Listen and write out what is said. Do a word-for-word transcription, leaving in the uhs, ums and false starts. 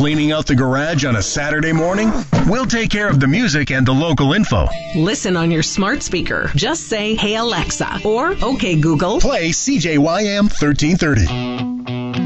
Cleaning out the garage on a Saturday morning? We'll take care of the music and the local info. Listen on your smart speaker. Just say, "Hey Alexa," or "Okay Google, play C J Y M thirteen thirty."